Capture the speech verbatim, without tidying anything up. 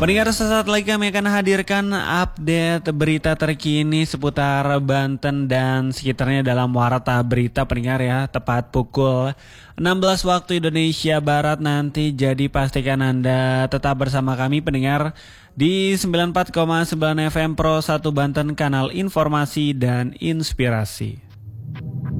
Pendengar, sesaat lagi kami akan hadirkan update berita terkini seputar Banten dan sekitarnya dalam Warta Berita pendengar ya, tepat pukul enam belas waktu Indonesia Barat nanti. Jadi pastikan Anda tetap bersama kami pendengar di sembilan puluh empat koma sembilan F M Pro satu Banten, kanal informasi dan inspirasi.